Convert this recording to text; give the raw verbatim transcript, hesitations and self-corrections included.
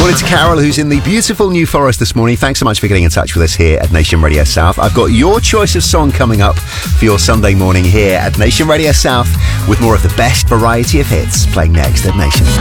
morning to Carol, who's in the beautiful New Forest this morning. Thanks so much for getting in touch with us here at Nation Radio South. I've got your choice of song coming up for your Sunday morning here at Nation Radio South, with more of the best variety of hits playing next at Nation.